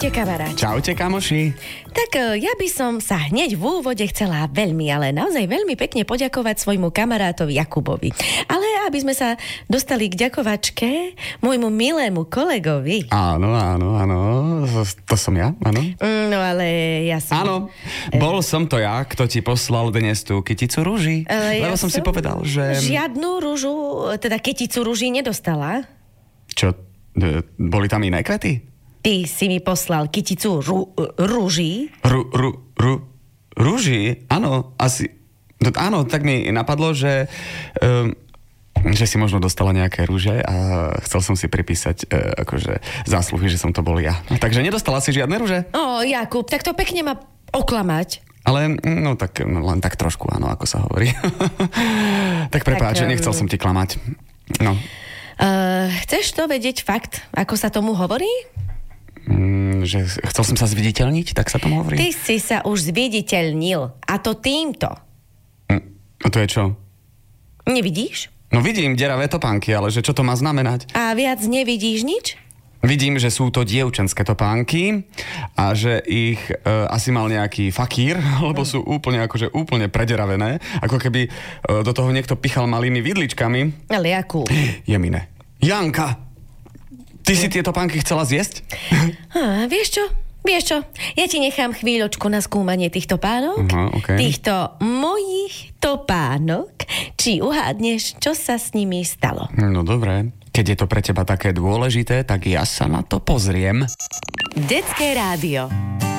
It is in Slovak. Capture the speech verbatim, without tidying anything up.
Ahojte, kamaráti. Čaute, kamoši. Tak ja by som sa hneď v úvode chcela veľmi, ale naozaj veľmi pekne poďakovať svojmu kamarátovi Jakubovi. Ale aby sme sa dostali k ďakovačke môjmu milému kolegovi. Áno, áno, áno. To som ja, áno. No ale ja som... Áno, bol som to ja, kto ti poslal dnes tú kyticu rúží. Ale Lebo ja som si povedal, že... Žiadnu rúžu, teda kyticu rúží nedostala. Čo, e, boli tam iné kvety? Ty si mi poslal kyticu rú, rúží. Rú, rú, rú, rúží? Áno, asi... No, áno, tak mi napadlo, že... Um, že si možno dostala nejaké rúže a chcel som si pripísať uh, akože zásluhy, že som to bol ja. Takže nedostala si žiadne rúže? Ó, Jakub, tak to pekne ma oklamať. Ale, no tak, no, len tak trošku, áno, ako sa hovorí. Tak prepáč, Tak, um... nechcel som ti klamať. No. Uh, chceš to vedieť fakt, ako sa tomu hovorí? Mm, že chcel som sa zviditeľniť, tak sa tomu hovorí? Ty si sa už zviditeľnil. A to týmto. Mm, a to je čo? Nevidíš? No vidím deravé topánky, ale že čo to má znamenať? A viac nevidíš nič? Vidím, že sú to dievčenské topánky a že ich e, asi mal nejaký fakír, lebo sú úplne akože úplne prederavené, ako keby e, do toho niekto pichal malými vidličkami. Ale Jakub. Jemine. Janka! Ty si tie topánky chcela zjesť? Ah, vieš čo? Vieš čo? Ja ti nechám chvíľočku na skúmanie týchto pánok. Aha, okay. Týchto mojich topánok. Či uhádneš, čo sa s nimi stalo? No dobre. Keď je to pre teba také dôležité, tak ja sa na to pozriem. Detské rádio.